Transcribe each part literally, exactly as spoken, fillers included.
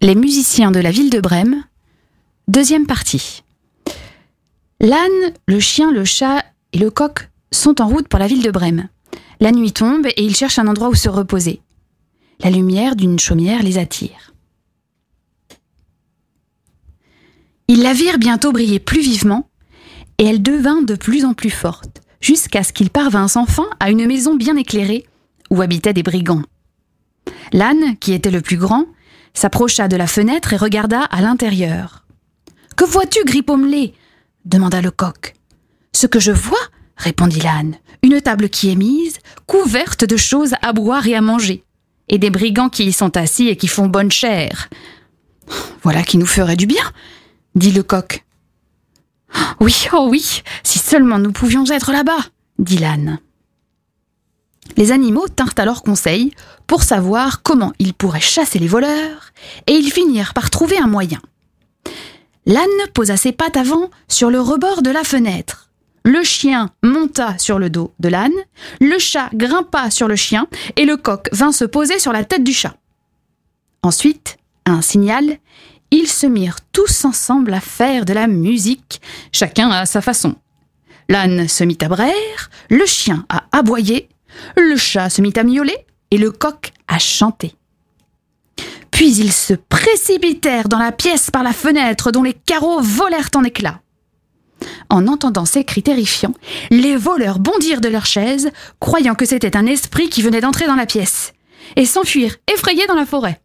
Les musiciens de la ville de Brême, deuxième partie. L'âne, le chien, le chat et le coq sont en route pour la ville de Brême. La nuit tombe et ils cherchent un endroit où se reposer. La lumière d'une chaumière les attire. Ils la virent bientôt briller plus vivement et elle devint de plus en plus forte, jusqu'à ce qu'ils parvinssent enfin à une maison bien éclairée où habitaient des brigands. L'âne, qui était le plus grand, s'approcha de la fenêtre et regarda à l'intérieur. « Que vois-tu, Gripaumelé ?» demanda le coq. « Ce que je vois, » répondit l'âne, « une table qui est mise, couverte de choses à boire et à manger, et des brigands qui y sont assis et qui font bonne chère. »« Voilà qui nous ferait du bien, » dit le coq. « Oui, oh oui, si seulement nous pouvions être là-bas, » dit l'âne. Les animaux tinrent alors conseil pour savoir comment ils pourraient chasser les voleurs, et ils finirent par trouver un moyen. L'âne posa ses pattes avant sur le rebord de la fenêtre. Le chien monta sur le dos de l'âne, le chat grimpa sur le chien, et le coq vint se poser sur la tête du chat. Ensuite, à un signal, ils se mirent tous ensemble à faire de la musique, chacun à sa façon. L'âne se mit à braire, le chien à aboyer, le chat se mit à miauler et le coq à chanter. Puis ils se précipitèrent dans la pièce par la fenêtre dont les carreaux volèrent en éclats. En entendant ces cris terrifiants, les voleurs bondirent de leurs chaises, croyant que c'était un esprit qui venait d'entrer dans la pièce, et s'enfuirent effrayés dans la forêt.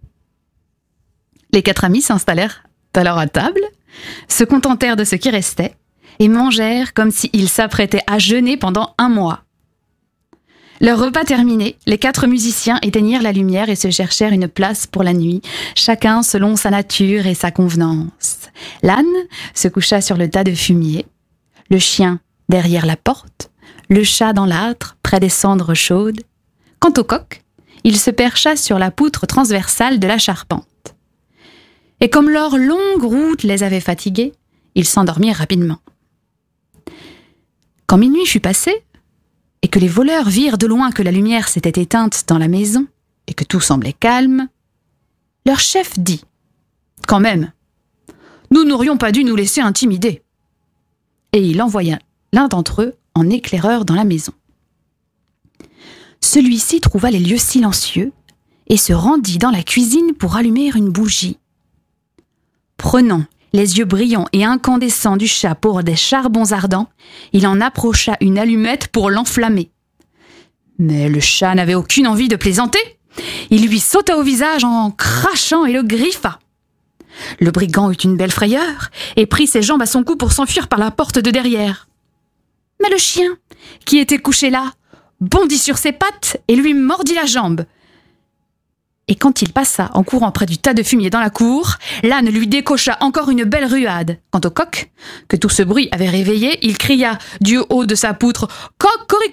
Les quatre amis s'installèrent alors à table, se contentèrent de ce qui restait, et mangèrent comme s'ils s'apprêtaient à jeûner pendant un mois. Leur repas terminé, les quatre musiciens éteignirent la lumière et se cherchèrent une place pour la nuit, chacun selon sa nature et sa convenance. L'âne se coucha sur le tas de fumier, le chien derrière la porte, le chat dans l'âtre près des cendres chaudes. Quant au coq, il se percha sur la poutre transversale de la charpente. Et comme leur longue route les avait fatigués, ils s'endormirent rapidement. Quand minuit fut passé, et que les voleurs virent de loin que la lumière s'était éteinte dans la maison, et que tout semblait calme, leur chef dit « Quand même, nous n'aurions pas dû nous laisser intimider. » Et il envoya l'un d'entre eux en éclaireur dans la maison. Celui-ci trouva les lieux silencieux et se rendit dans la cuisine pour allumer une bougie. Prenant les yeux brillants et incandescents du chat pour des charbons ardents, il en approcha une allumette pour l'enflammer. Mais le chat n'avait aucune envie de plaisanter. Il lui sauta au visage en crachant et le griffa. Le brigand eut une belle frayeur et prit ses jambes à son cou pour s'enfuir par la porte de derrière. Mais le chien, qui était couché là, bondit sur ses pattes et lui mordit la jambe. Et quand il passa en courant près du tas de fumier dans la cour, l'âne lui décocha encore une belle ruade. Quant au coq, que tout ce bruit avait réveillé, il cria du haut de sa poutre « Cocorico !»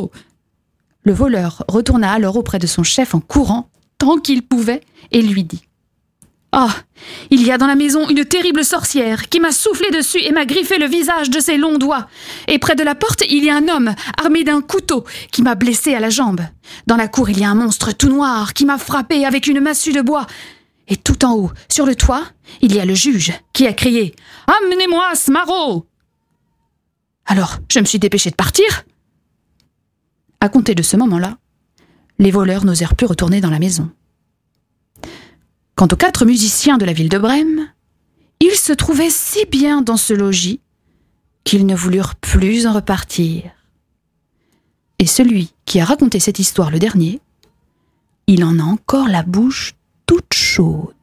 Le voleur retourna alors auprès de son chef en courant, tant qu'il pouvait, et lui dit « Ah, il y a dans la maison une terrible sorcière qui m'a soufflé dessus et m'a griffé le visage de ses longs doigts. Et près de la porte, il y a un homme armé d'un couteau qui m'a blessé à la jambe. Dans la cour, il y a un monstre tout noir qui m'a frappé avec une massue de bois. Et tout en haut, sur le toit, il y a le juge qui a crié « Amenez-moi ce maraud !» Alors, je me suis dépêché de partir. À compter de ce moment-là, les voleurs n'osèrent plus retourner dans la maison. Quant aux quatre musiciens de la ville de Brême, ils se trouvaient si bien dans ce logis qu'ils ne voulurent plus en repartir. Et celui qui a raconté cette histoire le dernier, il en a encore la bouche toute chaude.